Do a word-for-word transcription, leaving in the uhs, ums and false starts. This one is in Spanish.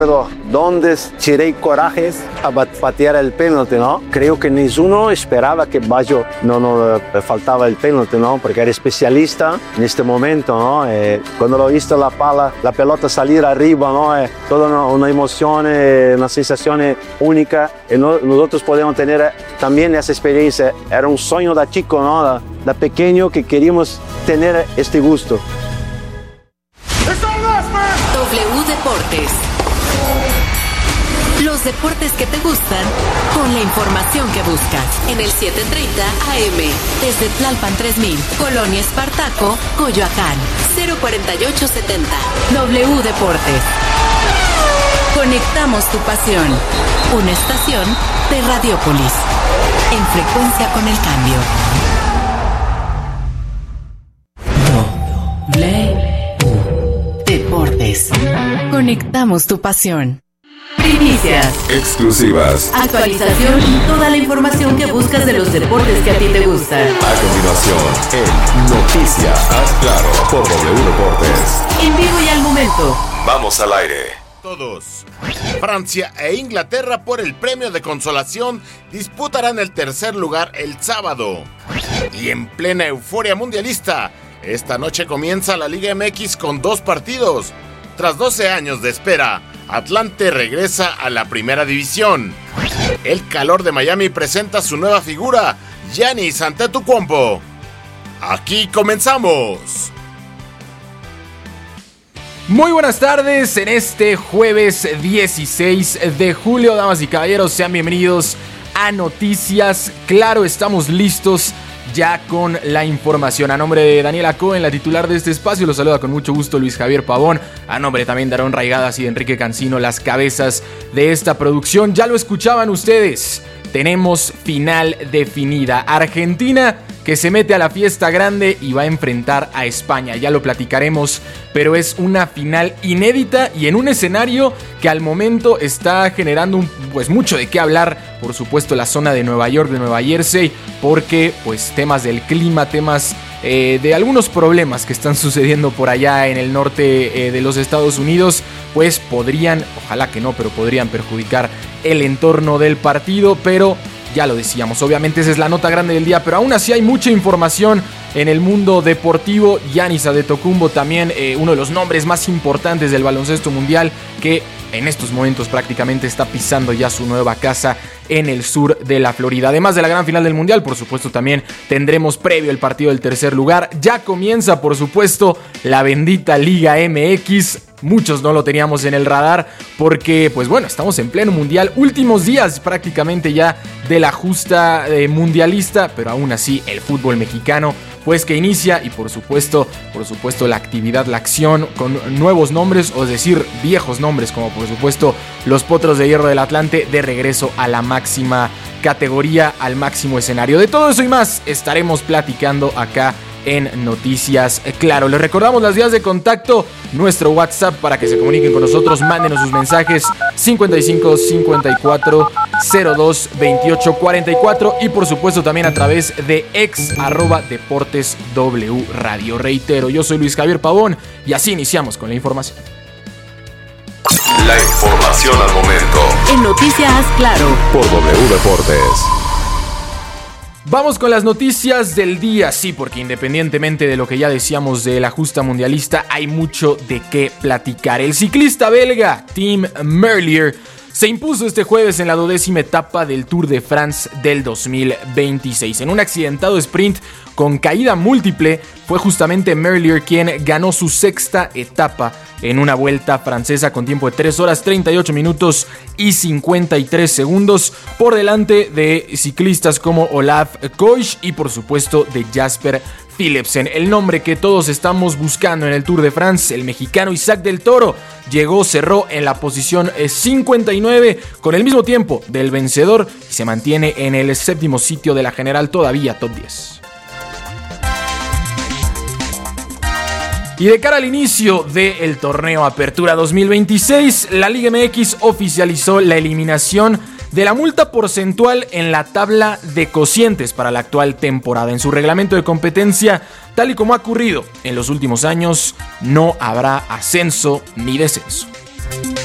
Pero ¿dónde tiré corajes a patear el penalti, no? Creo que ninguno esperaba que Baggio no, no le faltaba el penalti, ¿no? Porque era especialista en este momento, ¿no? Eh, cuando lo visto la pala, la pelota salir arriba, ¿no? Eh, toda una, una emoción, eh, una sensación única. Y no, nosotros podemos tener también esa experiencia. Era un sueño de chico, ¿no? De, de pequeño que queríamos tener este gusto. W Deportes. Los deportes que te gustan, con la información que buscas. En el setecientos treinta A M, desde Tlalpan tres mil, Colonia Espartaco, Coyoacán, cero cuarenta y ocho setenta. W Deportes. Conectamos tu pasión. Una estación de Radiopolis. En frecuencia con el cambio. W Deportes. Conectamos tu pasión. Primicias, exclusivas, actualización y toda la información que buscas de los deportes que a ti te gustan. A continuación, en Noticias Haz Claro por W Deportes. En vivo y al momento. Vamos al aire. Todos. Francia e Inglaterra por el premio de consolación disputarán el tercer lugar el sábado. Y en plena euforia mundialista, esta noche comienza la Liga M X con dos partidos. Tras doce años de espera, Atlante regresa a la primera división. El calor de Miami presenta su nueva figura, Giannis Antetokounmpo. Aquí comenzamos. Muy buenas tardes en este jueves dieciséis de julio, damas y caballeros, sean bienvenidos a Noticias Claro, estamos listos ya con la información. A nombre de Daniela Cohen, la titular de este espacio, los saluda con mucho gusto Luis Javier Pavón. A nombre también de Aarón Raigadas y de Enrique Cancino, las cabezas de esta producción. Ya lo escuchaban ustedes, tenemos final definida. Argentina que se mete a la fiesta grande y va a enfrentar a España. Ya lo platicaremos, pero es una final inédita y en un escenario que al momento está generando un, pues mucho de qué hablar. Por supuesto, la zona de Nueva York, de Nueva Jersey, porque pues temas del clima, temas eh, de algunos problemas que están sucediendo por allá en el norte eh, de los Estados Unidos, pues podrían, ojalá que no, pero podrían perjudicar el entorno del partido, pero ya lo decíamos, obviamente esa es la nota grande del día, pero aún así hay mucha información en el mundo deportivo. Giannis Antetokounmpo también, eh, uno de los nombres más importantes del baloncesto mundial, que en estos momentos prácticamente está pisando ya su nueva casa en el sur de la Florida. Además de la gran final del mundial, por supuesto también tendremos previo el partido del tercer lugar. Ya comienza, por supuesto, la bendita Liga M X. Muchos no lo teníamos en el radar porque, pues bueno, estamos en pleno mundial, últimos días prácticamente ya de la justa eh, mundialista, pero aún así el fútbol mexicano pues que inicia y por supuesto, por supuesto la actividad, la acción con nuevos nombres, o es decir, viejos nombres como por supuesto los Potros de Hierro del Atlante de regreso a la máxima categoría, al máximo escenario. De todo eso y más estaremos platicando acá en Noticias Claro. Les recordamos las vías de contacto, nuestro WhatsApp para que se comuniquen con nosotros, mándenos sus mensajes cincuenta y cinco cincuenta y cuatro cero dos veintiocho cuarenta y cuatro y por supuesto también a través de ex arroba deportes W Radio. Reitero, yo soy Luis Javier Pavón y así iniciamos con la información. La información al momento En Noticias Claro por W Deportes. Vamos con las noticias del día, sí, porque independientemente de lo que ya decíamos de la justa mundialista, hay mucho de qué platicar. El ciclista belga Tim Merlier se impuso este jueves en la duodécima etapa del Tour de France del dos mil veintiséis. En un accidentado sprint con caída múltiple, fue justamente Merlier quien ganó su sexta etapa en una vuelta francesa con tiempo de tres horas treinta y ocho minutos y cincuenta y tres segundos, por delante de ciclistas como Olaf Koch y por supuesto de Jasper Philipsen. El nombre que todos estamos buscando en el Tour de France, el mexicano Isaac del Toro, llegó, cerró en la posición cincuenta y nueve con el mismo tiempo del vencedor y se mantiene en el séptimo sitio de la general, todavía top diez. Y de cara al inicio del torneo Apertura dos mil veintiséis, la Liga M X oficializó la eliminación de la multa porcentual en la tabla de cocientes para la actual temporada. En su reglamento de competencia, tal y como ha ocurrido en los últimos años, no habrá ascenso ni descenso.